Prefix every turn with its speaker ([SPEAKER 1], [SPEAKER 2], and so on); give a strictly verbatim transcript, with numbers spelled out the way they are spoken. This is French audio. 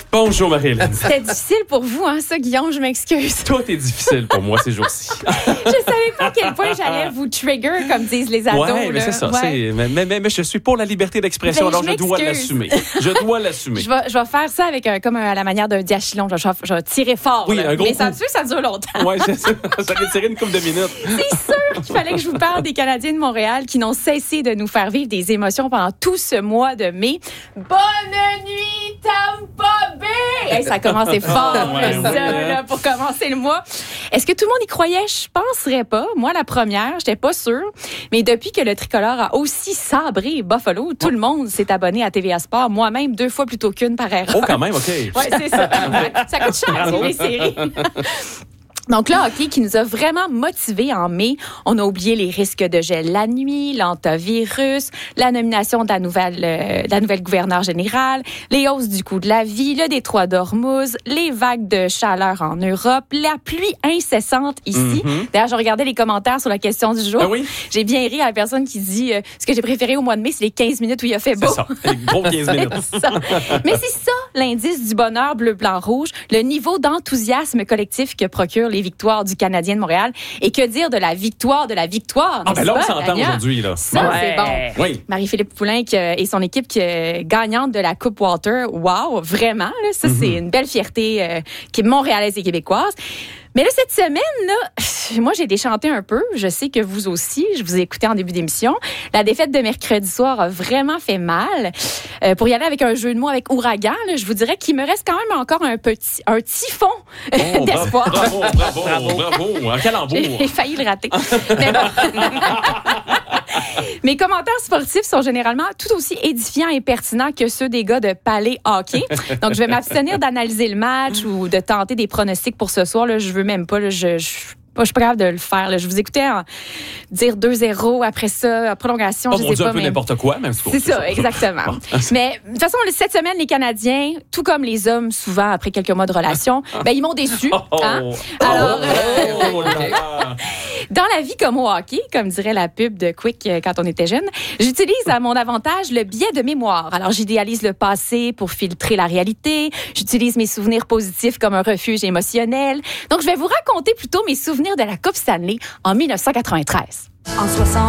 [SPEAKER 1] Bonjour, Marie-Hélène.
[SPEAKER 2] C'était difficile pour vous, hein, ça, Guillaume, je m'excuse.
[SPEAKER 1] Tout est difficile pour moi ces jours-ci.
[SPEAKER 2] Je savais pas à quel point j'allais vous trigger, comme disent les ados.
[SPEAKER 1] Ouais, mais
[SPEAKER 2] là.
[SPEAKER 1] c'est ça.
[SPEAKER 2] Ouais.
[SPEAKER 1] C'est, mais, mais, mais je suis pour la liberté d'expression,
[SPEAKER 2] Ben,
[SPEAKER 1] alors je,
[SPEAKER 2] je
[SPEAKER 1] dois
[SPEAKER 2] m'excuse.
[SPEAKER 1] l'assumer. Je dois l'assumer.
[SPEAKER 2] Je vais, je vais faire ça avec un, comme un- à la manière d'un diachylon. Je vais, je vais tirer fort.
[SPEAKER 1] Oui,
[SPEAKER 2] là.
[SPEAKER 1] un gros
[SPEAKER 2] mais ça
[SPEAKER 1] coup.
[SPEAKER 2] me fait, ça dure longtemps.
[SPEAKER 1] Ouais, c'est ça. Ça va tirer une couple de minutes.
[SPEAKER 2] C'est sûr qu'il fallait que je vous parle des Canadiens de Montréal qui n'ont cessé de nous faire vivre des émotions pendant tout ce mois de mai. Bonne nuit, Tampa Bay! Hey, ça a commencé fort,
[SPEAKER 1] Ouais,
[SPEAKER 2] ça,
[SPEAKER 1] ouais.
[SPEAKER 2] là, pour commencer le mois. Est-ce que tout le monde y croyait? Je penserais pas. Moi, la première, j'étais pas sûre. Mais depuis que le tricolore a aussi sabré Buffalo, tout le monde s'est abonné à T V A Sport. Moi-même, deux fois plutôt qu'une par erreur.
[SPEAKER 1] Oh, quand même, OK.
[SPEAKER 2] Oui, c'est ça. Ça coûte cher, c'est les séries. Donc là, hockey qui nous a vraiment motivés en mai. On a oublié les risques de gel la nuit, l'antivirus, la nomination de la nouvelle, euh, de la nouvelle gouverneure générale, les hausses du coût de la vie, le détroit d'Ormuz, les vagues de chaleur en Europe, la pluie incessante ici.
[SPEAKER 1] Mm-hmm.
[SPEAKER 2] D'ailleurs, je regardais les commentaires sur la question du jour.
[SPEAKER 1] Ah oui?
[SPEAKER 2] J'ai bien ri à la personne qui dit euh, ce que j'ai préféré au mois de mai, c'est les quinze minutes où il a fait beau.
[SPEAKER 1] C'est ça. Gros quinze minutes.
[SPEAKER 2] C'est ça. Mais c'est ça, l'indice du bonheur bleu, blanc, rouge, le niveau d'enthousiasme collectif que procurent les victoires du Canadien de Montréal. Et que dire de la victoire de la victoire?
[SPEAKER 1] Ah, ben là, on
[SPEAKER 2] n'est-ce pas,
[SPEAKER 1] s'entend
[SPEAKER 2] Tania?
[SPEAKER 1] aujourd'hui, là.
[SPEAKER 2] Ça,
[SPEAKER 3] Ouais.
[SPEAKER 2] c'est bon.
[SPEAKER 1] Oui.
[SPEAKER 2] Marie-Philippe Poulin qui, euh, et son équipe qui, euh, gagnante de la Coupe Walter. Wow, vraiment, là, ça,
[SPEAKER 1] Mm-hmm.
[SPEAKER 2] c'est une belle fierté euh, qui est montréalaise et québécoise. Mais là, cette semaine, là, moi, j'ai déchanté un peu. Je sais que vous aussi, je vous ai écouté en début d'émission. La défaite de mercredi soir a vraiment fait mal. Euh, pour y aller avec un jeu de mots avec ouragan, là, je vous dirais qu'il me reste quand même encore un petit, un typhon
[SPEAKER 1] Oh,
[SPEAKER 2] d'espoir.
[SPEAKER 1] bravo, bravo, bravo, bravo. Un calembour.
[SPEAKER 2] J'ai failli le rater. Mais bon. Mes commentaires sportifs sont généralement tout aussi édifiants et pertinents que ceux des gars de Palais Hockey. Donc, je vais m'abstenir d'analyser le match ou de tenter des pronostics pour ce soir. Là, je veux même pas. Là, je, je Moi, je suis pas capable de le faire. Là. Je vous écoutais en dire deux zéro après ça, en prolongation.
[SPEAKER 1] Oh,
[SPEAKER 2] je
[SPEAKER 1] mon
[SPEAKER 2] sais
[SPEAKER 1] Dieu,
[SPEAKER 2] pas,
[SPEAKER 1] un peu
[SPEAKER 2] mais...
[SPEAKER 1] n'importe quoi, même.
[SPEAKER 2] C'est ça, exactement. Mais de toute façon, cette semaine, les Canadiens, tout comme les hommes, souvent après quelques mois de relation, ben, ils m'ont déçu. Hein?
[SPEAKER 1] Oh.
[SPEAKER 2] Alors,
[SPEAKER 1] Oh, oh là là.
[SPEAKER 2] dans la vie comme au hockey, comme dirait la pub de Quick euh, quand on était jeune, j'utilise à mon avantage le biais de mémoire. Alors, j'idéalise le passé pour filtrer la réalité. J'utilise mes souvenirs positifs comme un refuge émotionnel. Donc, je vais vous raconter plutôt mes souvenirs de la Coupe Stanley en dix-neuf cent quatre-vingt-treize.
[SPEAKER 4] En soixante